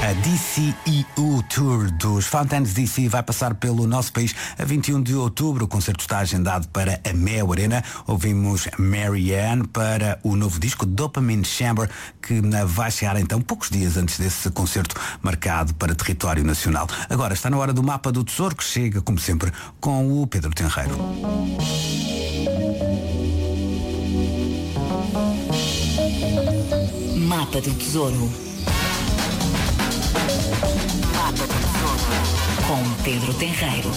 A DCEU Tour dos Fountains DC vai passar pelo nosso país a 21 de outubro. O concerto está agendado para a Mel Arena. Ouvimos Marianne para o novo disco Dopamine Chamber, que vai chegar então poucos dias antes desse concerto marcado para território nacional. Agora está na hora do Mapa do Tesouro, que chega, como sempre, com o Pedro Tenreiro. Mapa do Tesouro. Mapa do Tesouro. Com Pedro Tenreiro.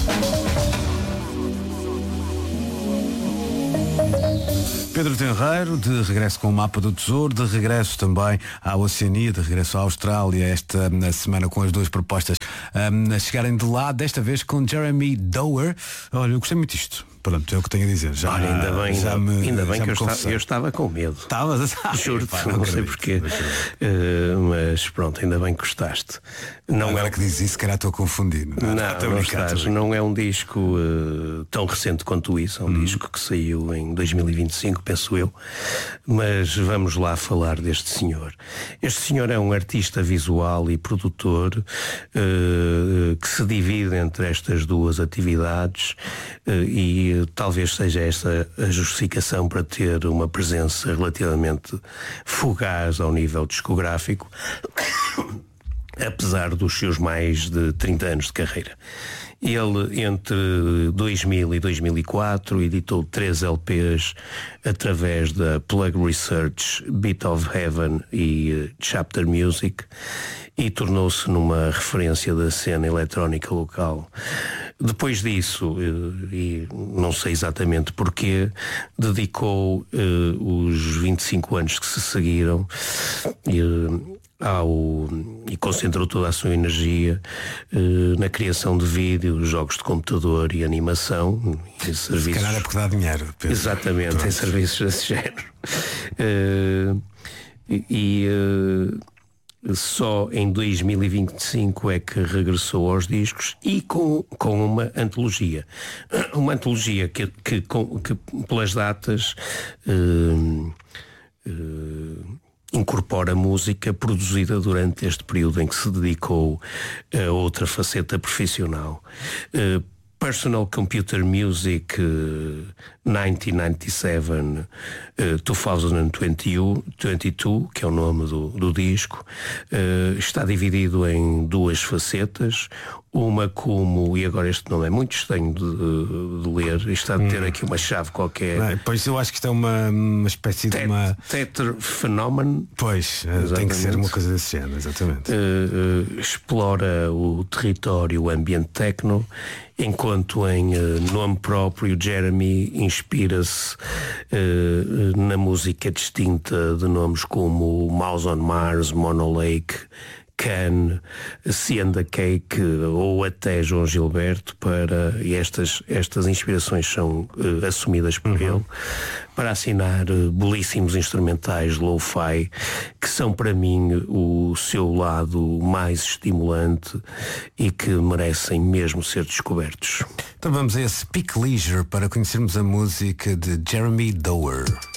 Pedro Tenreiro, de regresso com o Mapa do Tesouro, de regresso também à Oceania, de regresso à Austrália, esta semana com as duas propostas a chegarem de lá, desta vez com Jeremy Dower. Olha, eu gostei muito disto. Pronto, é o que tenho a dizer. Olha, ainda bem que eu estava com medo. Estavas? Juro-te, não sei porquê. Mas pronto, ainda bem que gostaste. Não agora é que diz isso, se calhar estou a confundir. Não estás. Não é um disco tão recente quanto isso. É um disco que saiu em 2025, penso eu. Mas vamos lá falar deste senhor. Este senhor é um artista visual e produtor que se divide entre estas duas atividades e talvez seja esta a justificação para ter uma presença relativamente fugaz ao nível discográfico, apesar dos seus mais de 30 anos de carreira. Ele, entre 2000 e 2004, editou 3 LPs através da Plug Research, Beat of Heaven e Chapter Music, e tornou-se numa referência da cena eletrónica local. Depois disso, e não sei exatamente porquê, dedicou os 25 anos que se seguiram e concentrou toda a sua energia na criação de vídeos, jogos de computador e animação e serviços. Se calhar é porque dá dinheiro, Pedro. Exatamente. Pronto. Em serviços desse género. Só em 2025 é que regressou aos discos e com uma antologia. Uma antologia que pelas datas incorpora música produzida durante este período em que se dedicou a outra faceta profissional. Personal Computer Music 1997 2022, que é o nome do disco, está dividido em 2 facetas. Uma como, e agora este nome é muito estranho de ler, está de ter aqui uma chave qualquer. Pois eu acho que isto é uma espécie de uma Tether Phenomenon. Pois, tem que ser uma coisa desse género, exatamente. Explora o território, o ambiente techno, enquanto em nome próprio Jeremy inspira-se na música distinta de nomes como Mouse on Mars, Mono Lake, Can, Sienda Cake ou até João Gilberto, e estas inspirações são assumidas por ele, para assinar belíssimos instrumentais lo-fi, que são para mim o seu lado mais estimulante e que merecem mesmo ser descobertos. Então vamos a esse Peak Leisure para conhecermos a música de Jeremy Dower.